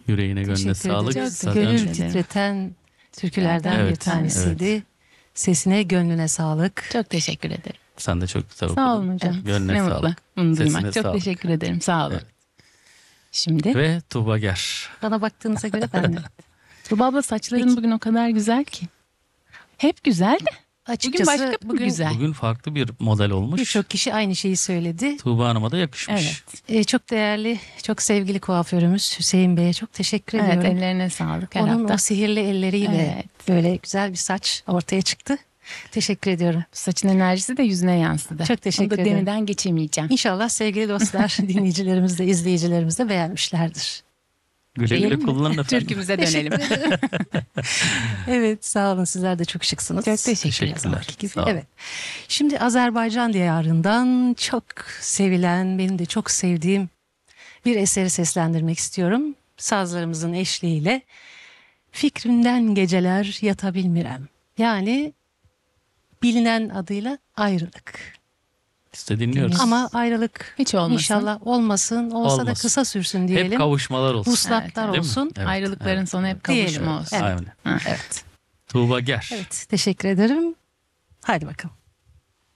Yüreğine gönlüne Teşekkür sağlık. ederim. Zaten Gönül titreten türkülerden Evet, bir tanesiydi. Sesine, gönlüne sağlık. Çok teşekkür ederim. sen de çok güzel okudun. Sağ olun hocam. Gönlüne Ne sağlık. mutlu bunu Sesine duymak. Çok sağlık. teşekkür ederim. Sağ olun. Evet. Şimdi Ve Tuğba Ger. Bana baktığınıza göre ben de. Tuğba abla saçların Peki. bugün o kadar güzel ki. Hep güzel de. Açıkçası başka bir güzel. Bugün farklı bir model olmuş. birçok kişi aynı şeyi söyledi. Tuğba Hanım'a da yakışmış. Evet. Çok değerli, çok sevgili kuaförümüz Hüseyin Bey'e çok teşekkür Evet, ediyorum. ellerine sağlık her Onun hafta. o sihirli elleriyle Evet. böyle güzel bir saç ortaya çıktı. Teşekkür ediyorum. Saçın enerjisi de yüzüne yansıdı. Çok teşekkür Onu da ederim. demeden geçemeyeceğim. İnşallah sevgili dostlar, dinleyicilerimiz de, izleyicilerimiz de beğenmişlerdir. Güle güle Değil mi? kullanın efendim. Türkümüze dönelim. Evet, sağ olun, sizler de çok şıksınız. Çok teşekkürler. Teşekkürler. Gibi. Sağ olun. Evet. Şimdi Azerbaycan diyarından çok sevilen, benim de çok sevdiğim bir eseri seslendirmek istiyorum. Sazlarımızın eşliğiyle. Fikrimden geceler yatabilmirem. Yani bilinen adıyla ayrılık. Biz de dinliyoruz. Ama ayrılık Hiç olmasın. inşallah olmasın. Olsa da Olmasın. kısa sürsün diyelim. Hep kavuşmalar olsun. Vuslatlar Değil mi? olsun. Evet, Ayrılıkların evet, sonu hep Diyelim. kavuşma olsun. Evet. Aynen. Ha. Evet. Tuğba Ger. Evet. Teşekkür ederim. Haydi bakalım.